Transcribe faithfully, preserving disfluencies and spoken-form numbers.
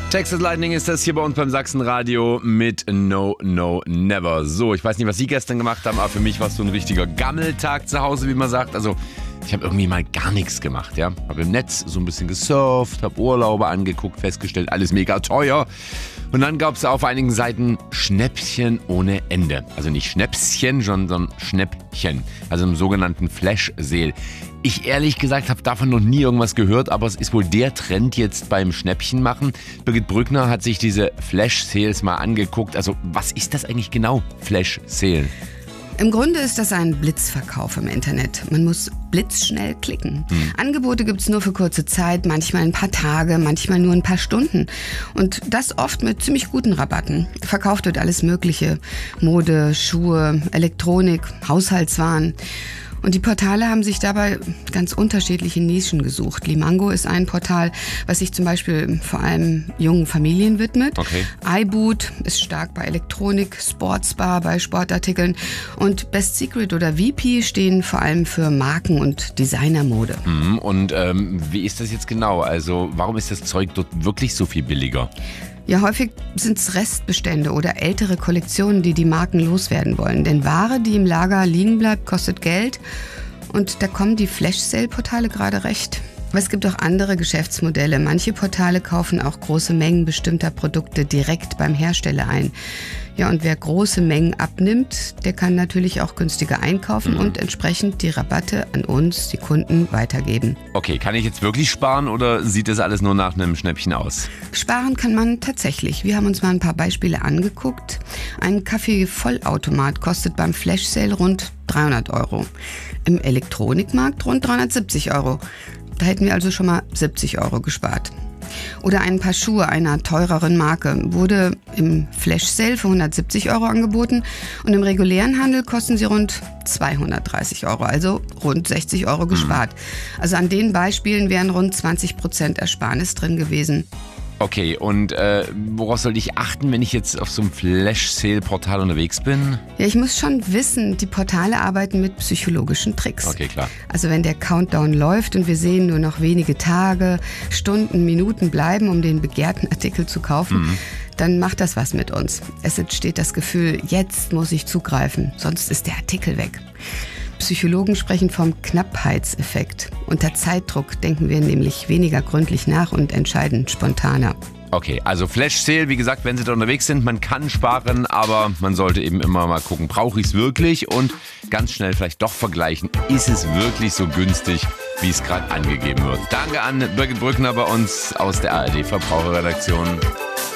Texas Lightning ist das hier bei uns beim Sachsenradio mit No, No, Never. So, ich weiß nicht, was Sie gestern gemacht haben, aber für mich war es so ein richtiger Gammeltag zu Hause, wie man sagt. Also, ich habe irgendwie mal gar nichts gemacht, ja. Habe im Netz so ein bisschen gesurft, habe Urlaube angeguckt, festgestellt, alles mega teuer. Und dann gab es auf einigen Seiten Schnäppchen ohne Ende. Also nicht Schnäpschen, sondern Schnäppchen. Also im sogenannten Flash Sale. Ich ehrlich gesagt habe davon noch nie irgendwas gehört, aber es ist wohl der Trend jetzt beim Schnäppchen machen. Birgit Brückner hat sich diese Flash Sales mal angeguckt. Also was ist das eigentlich genau, Flash Sale? Im Grunde ist das ein Blitzverkauf im Internet. Man muss blitzschnell klicken. Hm. Angebote gibt es nur für kurze Zeit, manchmal ein paar Tage, manchmal nur ein paar Stunden. Und das oft mit ziemlich guten Rabatten. Verkauft wird alles Mögliche. Mode, Schuhe, Elektronik, Haushaltswaren. Und die Portale haben sich dabei ganz unterschiedliche Nischen gesucht. Limango ist ein Portal, was sich zum Beispiel vor allem jungen Familien widmet. Okay. iBoot ist stark bei Elektronik, Sportsbar bei Sportartikeln und Best Secret oder V P stehen vor allem für Marken- und Designermode. Mhm. Und ähm, wie ist das jetzt genau? Also warum ist das Zeug dort wirklich so viel billiger? Ja, häufig sind es Restbestände oder ältere Kollektionen, die die Marken loswerden wollen. Denn Ware, die im Lager liegen bleibt, kostet Geld. Und da kommen die Flash-Sale-Portale gerade recht. Aber es gibt auch andere Geschäftsmodelle. Manche Portale kaufen auch große Mengen bestimmter Produkte direkt beim Hersteller ein. Ja, und wer große Mengen abnimmt, der kann natürlich auch günstiger einkaufen mhm. und entsprechend die Rabatte an uns, die Kunden, weitergeben. Okay, kann ich jetzt wirklich sparen oder sieht das alles nur nach einem Schnäppchen aus? Sparen kann man tatsächlich. Wir haben uns mal ein paar Beispiele angeguckt. Ein Kaffee-Vollautomat kostet beim Flash Sale rund dreihundert Euro. Im Elektronikmarkt rund dreihundertsiebzig Euro. Da hätten wir also schon mal siebzig Euro gespart. Oder ein Paar Schuhe einer teureren Marke wurde im Flash Sale für hundertsiebzig Euro angeboten und im regulären Handel kosten sie rund zweihundertdreißig Euro, also rund sechzig Euro gespart. Also an den Beispielen wären rund zwanzig Prozent Ersparnis drin gewesen. Okay, und äh, worauf sollte ich achten, wenn ich jetzt auf so einem Flash-Sale-Portal unterwegs bin? Ja, ich muss schon wissen, die Portale arbeiten mit psychologischen Tricks. Okay, klar. Also wenn der Countdown läuft und wir sehen, nur noch wenige Tage, Stunden, Minuten bleiben, um den begehrten Artikel zu kaufen, mhm. dann macht das was mit uns. Es entsteht das Gefühl, jetzt muss ich zugreifen, sonst ist der Artikel weg. Psychologen sprechen vom Knappheitseffekt. Unter Zeitdruck denken wir nämlich weniger gründlich nach und entscheiden spontaner. Okay, also Flash Sale, wie gesagt, wenn Sie da unterwegs sind, man kann sparen, aber man sollte eben immer mal gucken, brauche ich es wirklich und ganz schnell vielleicht doch vergleichen, ist es wirklich so günstig, wie es gerade angegeben wird. Danke an Birgit Brückner bei uns aus der A R D Verbraucherredaktion.